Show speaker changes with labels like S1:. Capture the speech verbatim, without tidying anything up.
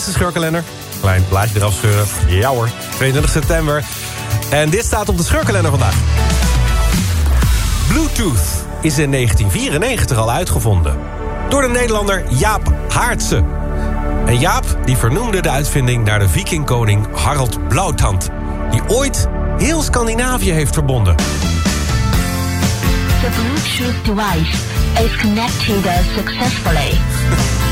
S1: eerste scheurkalender. Klein plaatje eraf scheuren. Ja hoor, tweeëntwintig september. En dit staat op de scheurkalender vandaag. Bluetooth is in negentien vierennegentig al uitgevonden. Door de Nederlander Jaap Haartse. En Jaap die vernoemde de uitvinding naar de vikingkoning Harald Blauwtand, die ooit heel Scandinavië heeft verbonden.
S2: The Bluetooth device is connected successfully.